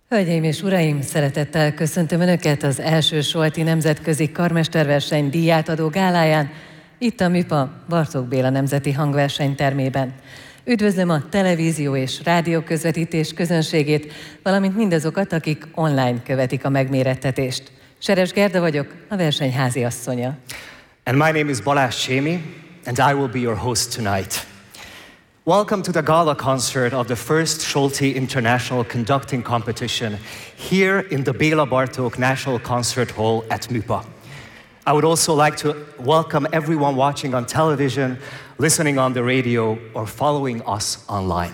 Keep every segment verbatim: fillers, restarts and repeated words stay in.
Hölgyeim és uraim, szeretettel köszöntöm Önöket az első Solti Nemzetközi Karmesterverseny díjátadó gáláján, itt a MÜPA Bartók Béla Nemzeti Hangversenytermében. Üdvözlöm a televízió és rádió közvetítés közönségét, valamint mindazokat, akik online követik a megmérettetést. Seres Gerda vagyok, a verseny háziasszonya. And my name is Balázs Csémi, and I will be your host tonight. Welcome to the gala concert of the first Solti International Conducting Competition here in the Béla Bartók National Concert Hall at MÜPA. I would also like to welcome everyone watching on television, listening on the radio, or following us online.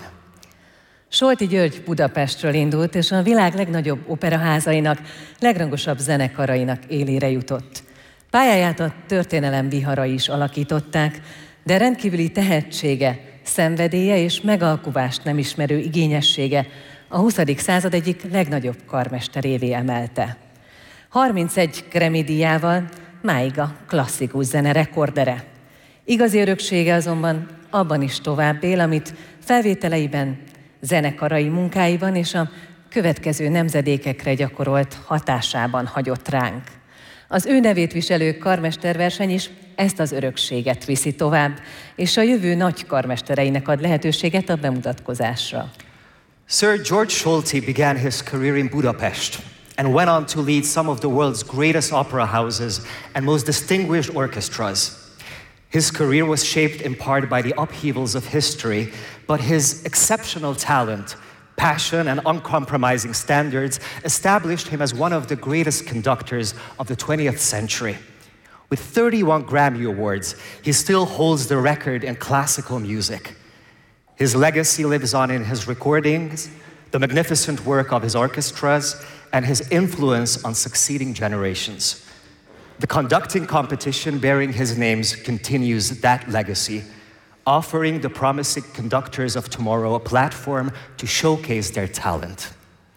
Solti György Budapestről indult, és a világ legnagyobb operaházainak, legrangosabb zenekarainak élére jutott. Pályáját a történelem viharai is alakították, de rendkívüli tehetsége, szenvedélye és megalkuvást nem ismerő igényessége a huszadik század egyik legnagyobb karmesterévé emelte. harmincegy Grammy-díjával máig a klasszikus zene rekordere. Igazi öröksége azonban abban is tovább él, amit felvételeiben, zenekarai munkáiban és a következő nemzedékekre gyakorolt hatásában hagyott ránk. Az ő nevét viselő karmesterverseny is ezt az örökséget viszi tovább, és a jövő nagy karmestereinek ad lehetőséget a bemutatkozásra. Sir George Solti began his career in Budapest and went on to lead some of the world's greatest opera houses and most distinguished orchestras. His career was shaped in part by the upheavals of history, but his exceptional talent, passion, and uncompromising standards established him as one of the greatest conductors of the twentieth century. With thirty-one Grammy Awards, he still holds the record in classical music. His legacy lives on in his recordings, the magnificent work of his orchestras, and his influence on succeeding generations. The conducting competition bearing his names continues that legacy, offering the promising conductors of tomorrow a platform to showcase their talent.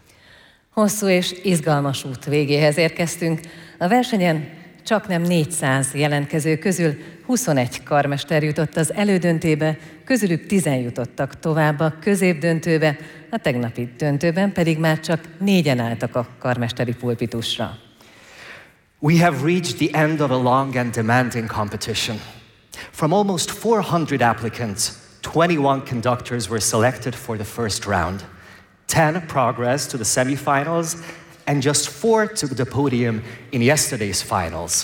Hosszú és izgalmas út végéhez érkeztünk. A versenyen csaknem négyszáz jelentkező közül huszonegy karmester jutott az elődöntébe, közülük tízen jutottak tovább a középdöntőbe, a tegnapi döntőben pedig már csak négyen álltak a karmesteri pulpitusra. We have reached the end of a long and demanding competition. From almost four hundred applicants, twenty-one conductors were selected for the first round. ten progressed to the semifinals, and just four took the podium in yesterday's finals.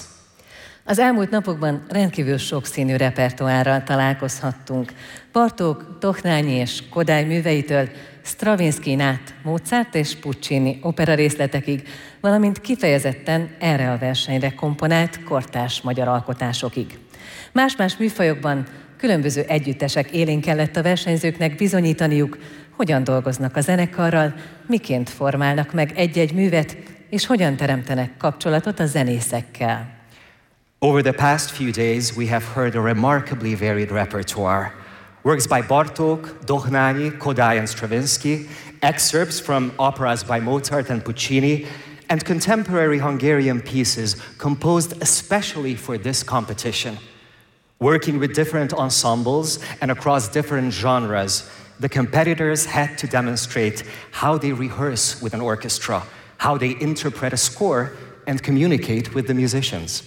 Az elmúlt napokban rendkívül sokszínű repertoárral találkozhattunk. Bartók, Dohnányi és Kodály műveitől Stravinszkijn át Mozart és Puccini opera részletekig, valamint kifejezetten erre a versenyre komponált kortárs magyar alkotásokig. Más-más műfajokban különböző együttesek élén kellett a versenyzőknek bizonyítaniuk, hogyan dolgoznak a zenekarral, miként formálnak meg egy-egy művet, és hogyan teremtenek kapcsolatot a zenészekkel. Over the past few days, we have heard a remarkably varied repertoire. Works by Bartók, Dohnányi, Kodály and Stravinsky, excerpts from operas by Mozart and Puccini, and contemporary Hungarian pieces composed especially for this competition. Working with different ensembles and across different genres, the competitors had to demonstrate how they rehearse with an orchestra, how they interpret a score, and communicate with the musicians.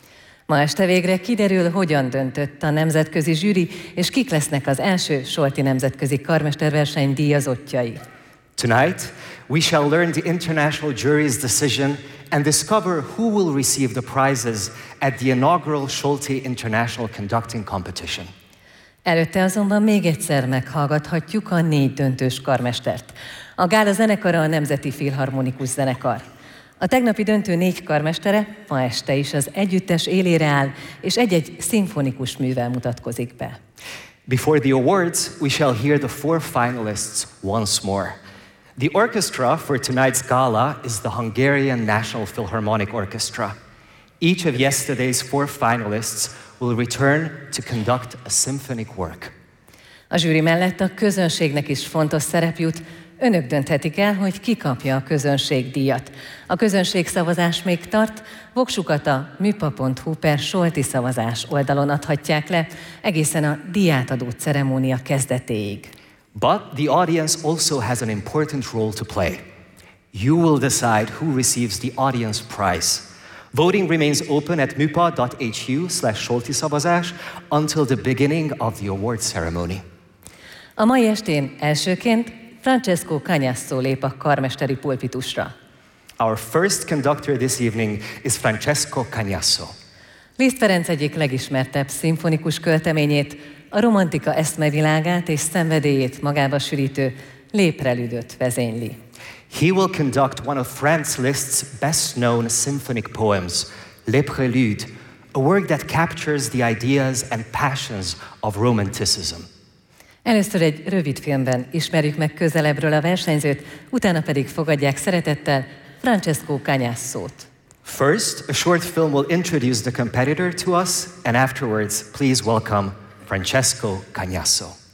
Ma este végre kiderül, hogyan döntött a nemzetközi zsűri, és kik lesznek az első Solti Nemzetközi Karmesterverseny díjazottjai. Tonight, we shall learn the international jury's decision and discover who will receive the prizes at the inaugural Solti International Conducting Competition. Előtte azonban még egyszer meghallgathatjuk a négy döntős karmestert. A gála zenekara a Nemzeti Filharmonikus Zenekar. A tegnapi döntő négy karmestere ma este is az együttes élére áll, és egy-egy szimfonikus művel mutatkozik be. Before the awards, we shall hear the four finalists once more. The orchestra for tonight's gala is the Hungarian National Philharmonic Orchestra. Each of yesterday's four finalists will return to conduct a symphonic work. A zsűri mellett a közönségnek is fontos szerep jut. Önök dönthetik el, hogy ki kapja a közönségdíjat. A közönségszavazás még tart, voksukat a müpa pont hu per Solti szavazás oldalon adhatják le, egészen a díjátadó ceremónia kezdetéig. But the audience also has an important role to play. You will decide who receives the audience prize. Voting remains open at mupa.hu slash Solti szavazás until the beginning of the award ceremony. A mai estén elsőként Francesco Cagnasso lép a karmesteri pulpitusra. Our first conductor this evening is Francesco Cagnasso. Liszt Ferenc egyik legismertebb szimfonikus költeményét, a romantika eszmevilágát és szenvedélyét magába sűrítő Léprelüdöt vezényli. He will conduct one of Franz Liszt's best-known symphonic poems, Les Préludes, a work that captures the ideas and passions of Romanticism. Először egy rövid filmben ismerjük meg közelebbről a versenyzőt, utána pedig fogadják szeretettel Francesco Cagnassót. First, a short film will introduce the competitor to us, and afterwards, please welcome Francesco Cagnasso.